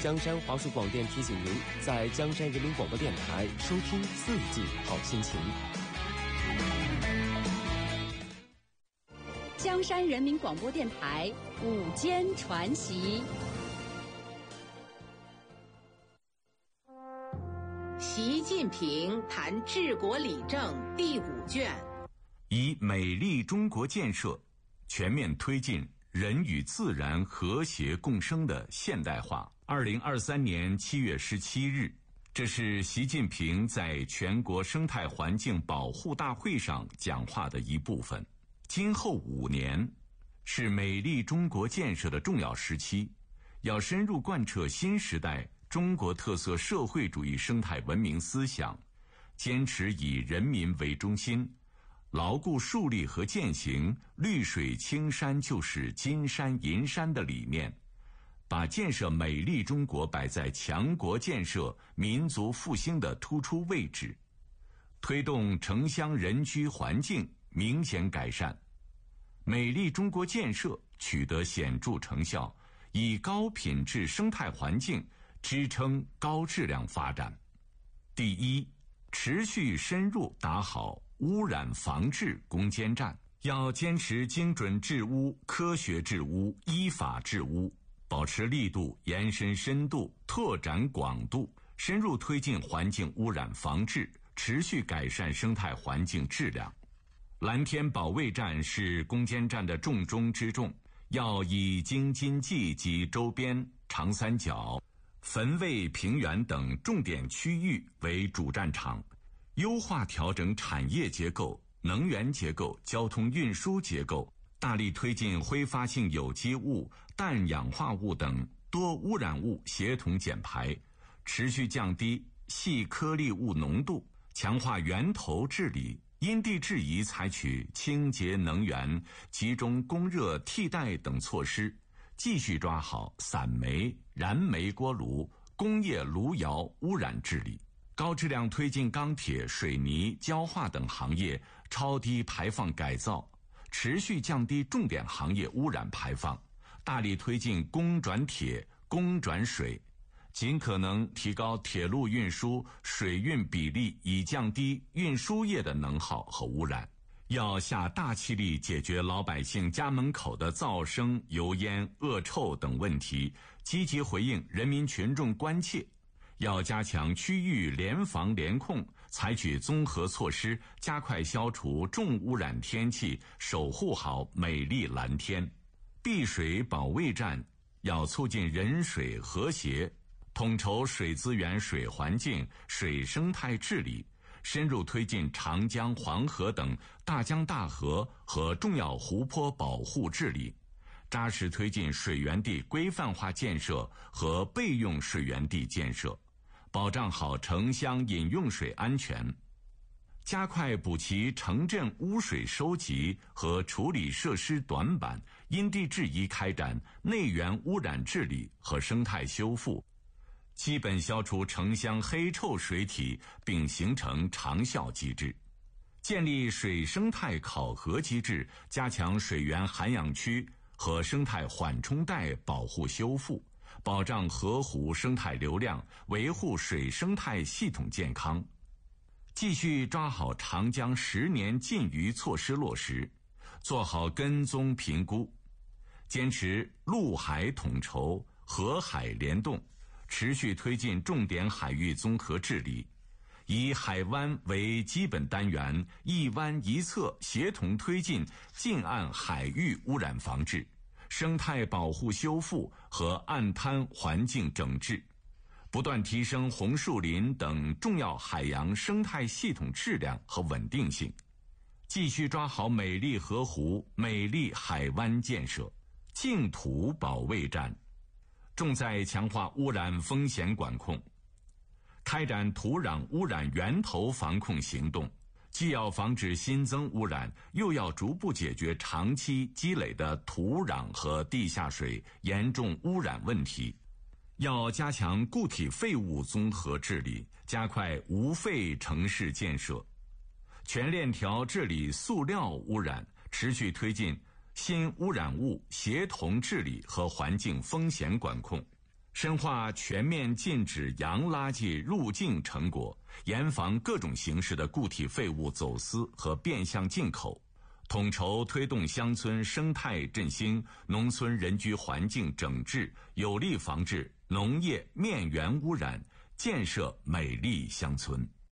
江山华数广电提醒您，在江山人民广播电台收听四季好心情。 江山人民广播电台午间传习。 习近平谈治国理政第5卷， 以美丽中国建设全面推进人与自然和谐共生的现代化。2023年7月17日，这是习近平在全国生态环境保护大会上讲话的一部分。今后5年是美丽中国建设的重要时期，要深入贯彻新时代中国特色社会主义生态文明思想，坚持以人民为中心，牢固树立和践行绿水青山就是金山银山的理念，把建设美丽中国摆在强国建设、民族复兴的突出位置，推动城乡人居环境明显改善，美丽中国建设取得显著成效，以高品质生态环境支撑高质量发展。第一，持续深入打好污染防治攻坚战，要坚持精准治污、科学治污、依法治污，保持力度，延伸深度，拓展广度，深入推进环境污染防治，持续改善生态环境质量。蓝天保卫战是攻坚战的重中之重，要以京津冀及周边、长三角、汾渭平原等重点区域为主战场，优化调整产业结构、能源结构、交通运输结构，大力推进挥发性有机物、氮氧化物等多污染物协同减排，持续降低细颗粒物浓度，强化源头治理，因地制宜采取清洁能源、集中供热替代等措施，继续抓好散煤、燃煤锅炉、工业炉窑污染治理，高质量推进钢铁、水泥、焦化等行业超低排放改造，持续降低重点行业污染排放，大力推进供转铁、供转水，尽可能提高铁路运输、水运比例，以降低运输业的能耗和污染。要下大气力解决老百姓家门口的噪声、油烟、恶臭等问题，积极回应人民群众关切。要加强区域联防联控，采取综合措施，加快消除重污染天气，守护好美丽蓝天。碧水保卫战要促进人水和谐，统筹水资源、水环境、水生态治理，深入推进长江、黄河等大江大河和重要湖泊保护治理，扎实推进水源地规范化建设和备用水源地建设，保障好城乡饮用水安全，加快补齐城镇污水收集和处理设施短板，因地制宜开展内源污染治理和生态修复，基本消除城乡黑臭水体，并形成长效机制。建立水生态考核机制，加强水源涵养区和生态缓冲带保护修复，保障河湖生态流量，维护水生态系统健康。继续抓好长江10年禁渔措施落实，做好跟踪评估，坚持陆海统筹、河海联动，持续推进重点海域综合治理，以海湾为基本单元，一湾一策协同推进近岸海域污染防治、生态保护修复和岸滩环境整治，不断提升红树林等重要海洋生态系统质量和稳定性，继续抓好美丽河湖、美丽海湾建设。净土保卫战重在强化污染风险管控，开展土壤污染源头防控行动，既要防止新增污染，又要逐步解决长期积累的土壤和地下水严重污染问题。要加强固体废物综合治理，加快无废城市建设，全链条治理塑料污染，持续推进新污染物协同治理和环境风险管控， 深化全面禁止洋垃圾入境成果，严防各种形式的固体废物走私和变相进口，统筹推动乡村生态振兴、农村人居环境整治，有力防治农业面源污染，建设美丽乡村。